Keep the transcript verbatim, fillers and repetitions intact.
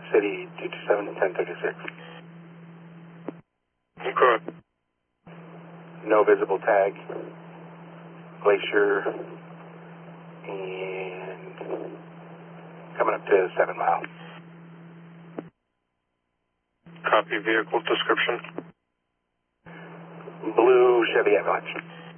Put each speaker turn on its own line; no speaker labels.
City, two two seven, ten thirty-six.
Okay.
No visible tag. Glacier. And coming up to seven mile.
Copy vehicle description.
Blue Chevy Avalanche.